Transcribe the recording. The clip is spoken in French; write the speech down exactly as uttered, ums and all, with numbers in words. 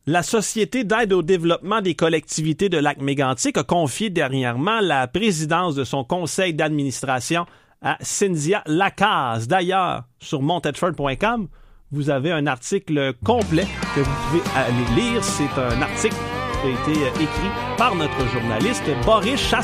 La Société d'aide au développement des collectivités de Lac-Mégantic a confié dernièrement la présidence de son conseil d'administration à Cynthia Lacaze. D'ailleurs, sur montedford point com, vous avez un article complet que vous pouvez aller lire. C'est un article qui a été écrit par notre journaliste Boris Chassé.